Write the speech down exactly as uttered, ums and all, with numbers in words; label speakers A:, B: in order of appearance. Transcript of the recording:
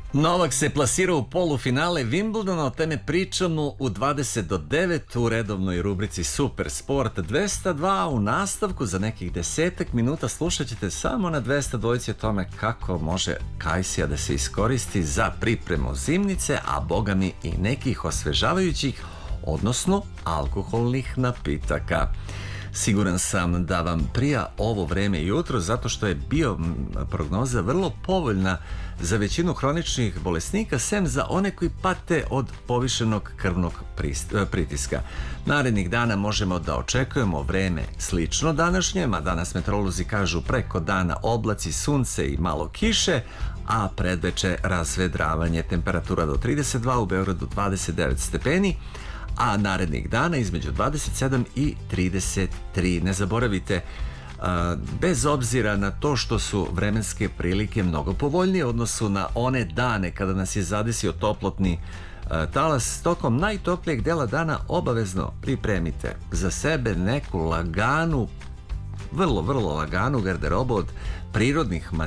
A: Novak se plasirao u polufinale Wimbledona, o teme pričamo u dvadeset do devet u redovnoj rubrici Super Sport dvesta dva. U nastavku za nekih desetak minuta slušat ćete samo na dvesta dvojici o tome kako može kajsija da se iskoristi za pripremu zimnice, a bogami i nekih osvežavajućih, odnosno alkoholnih napitaka. Siguran sam da vam prija ovo vreme jutro zato što je bio prognoza vrlo povoljna za većinu hroničnih bolesnika, sem za one koji pate od povišenog krvnog pritiska. Narednih dana možemo da očekujemo vreme slično današnjem, a danas meteorolozi kažu preko dana oblaci, sunce i malo kiše, a predveče razvedravanje, temperatura do trideset dva, u Beogradu dvadeset devet stepeni, a narednih dana između dvadeset sedam i trideset tri. Ne zaboravite, bez obzira na to što su vremenske prilike mnogo povoljnije u odnosu na one dane kada nas je zadesio toplotni talas, tokom najtoplijeg dela dana obavezno pripremite za sebe neku laganu, vrlo, vrlo laganu garderobu od prirodnih materijala